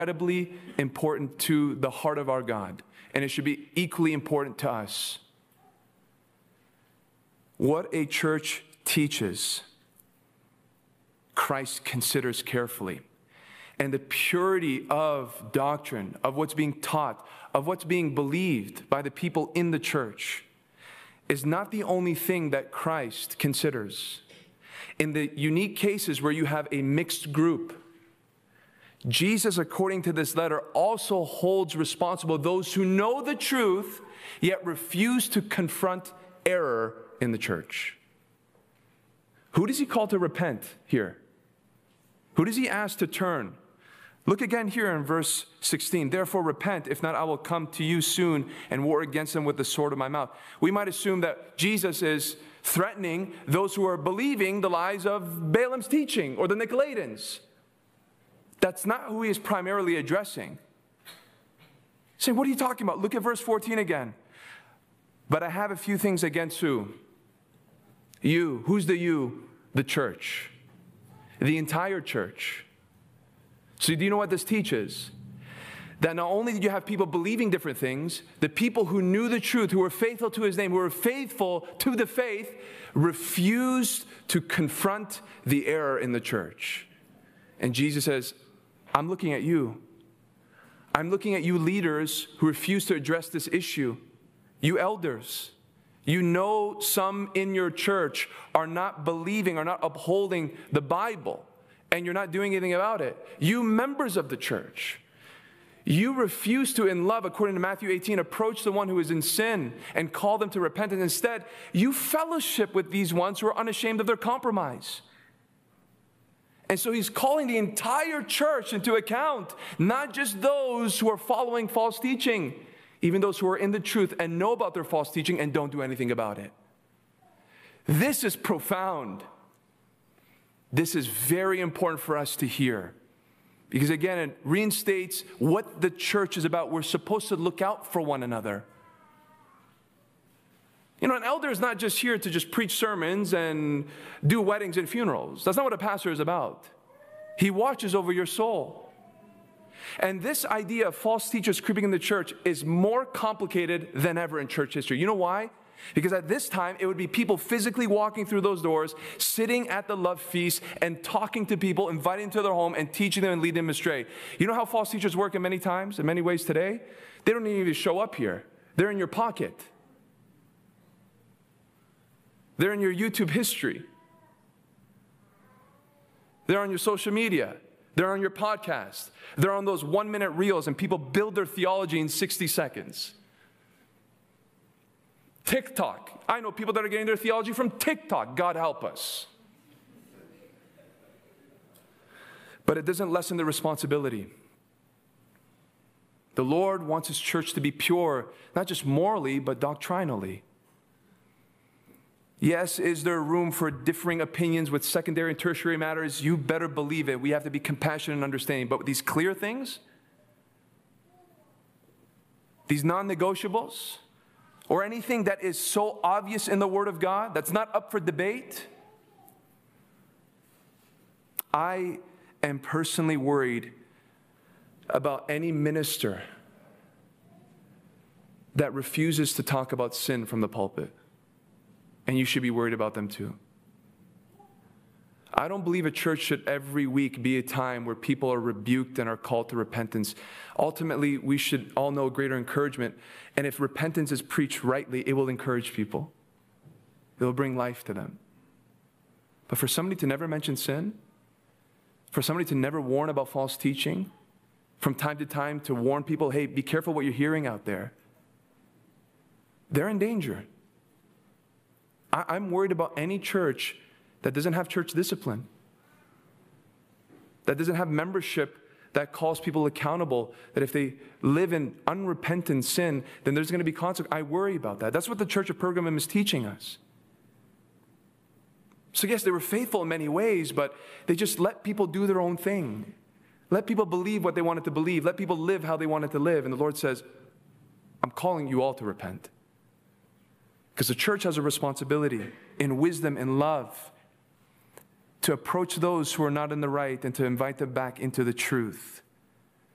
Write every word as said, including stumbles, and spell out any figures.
incredibly important to the heart of our God, and it should be equally important to us. What a church teaches, Christ considers carefully. And the purity of doctrine, of what's being taught, of what's being believed by the people in the church is not the only thing that Christ considers. In the unique cases where you have a mixed group, Jesus, according to this letter, also holds responsible those who know the truth, yet refuse to confront error in the church. Who does he call to repent here? Who does he ask to turn? Look again here in verse sixteen. Therefore repent, if not I will come to you soon and war against them with the sword of my mouth. We might assume that Jesus is threatening those who are believing the lies of Balaam's teaching or the Nicolaitans. That's not who he is primarily addressing. Saying, what are you talking about? Look at verse fourteen again. But I have a few things against who? You. Who's the you? The church. The entire church. So do you know what this teaches? That not only did you have people believing different things, the people who knew the truth, who were faithful to his name, who were faithful to the faith, refused to confront the error in the church. And Jesus says, I'm looking at you. I'm looking at you leaders who refuse to address this issue. You elders. You know some in your church are not believing, are not upholding the Bible, and you're not doing anything about it. You members of the church, you refuse to, in love, according to Matthew eighteen, approach the one who is in sin and call them to repentance. Instead, you fellowship with these ones who are unashamed of their compromise. And so he's calling the entire church into account, not just those who are following false teaching, even those who are in the truth and know about their false teaching and don't do anything about it. This is profound. This is very important for us to hear. Because again, it reinstates what the church is about. We're supposed to look out for one another. You know, an elder is not just here to just preach sermons and do weddings and funerals. That's not what a pastor is about. He watches over your soul. And this idea of false teachers creeping in the church is more complicated than ever in church history. You know why? Because at this time, it would be people physically walking through those doors, sitting at the love feast and talking to people, inviting them to their home and teaching them and leading them astray. You know how false teachers work in many times, in many ways today? They don't even show up here. They're in your pocket. They're in your YouTube history. They're on your social media. They're on your podcast. They're on those one-minute reels, and people build their theology in sixty seconds. TikTok. I know people that are getting their theology from TikTok. God help us. But it doesn't lessen the responsibility. The Lord wants his church to be pure, not just morally, but doctrinally. Yes, is there room for differing opinions with secondary and tertiary matters? You better believe it. We have to be compassionate and understanding. But with these clear things, these non-negotiables, or anything that is so obvious in the Word of God that's not up for debate, I am personally worried about any minister that refuses to talk about sin from the pulpit. And you should be worried about them too. I don't believe a church should every week be a time where people are rebuked and are called to repentance. Ultimately, we should all know greater encouragement. And if repentance is preached rightly, it will encourage people. It will bring life to them. But for somebody to never mention sin, for somebody to never warn about false teaching, from time to time to warn people, hey, be careful what you're hearing out there, they're in danger. I- I'm worried about any church that doesn't have church discipline, that doesn't have membership that calls people accountable, that if they live in unrepentant sin, then there's going to be consequences. I worry about that. That's what the Church of Pergamum is teaching us. So yes, they were faithful in many ways, but they just let people do their own thing. Let people believe what they wanted to believe. Let people live how they wanted to live. And the Lord says, I'm calling you all to repent. Because the church has a responsibility in wisdom and love to approach those who are not in the right and to invite them back into the truth.